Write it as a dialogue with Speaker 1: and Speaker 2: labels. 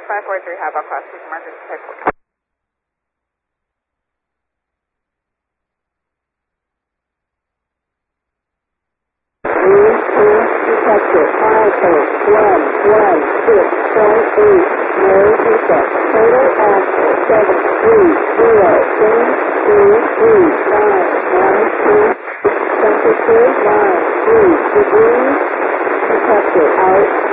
Speaker 1: 543, high ball class 2, emergency check.
Speaker 2: Detected 5.116.8, no defect, total axle 730, change 33912, temperature 93 degrees, detected out.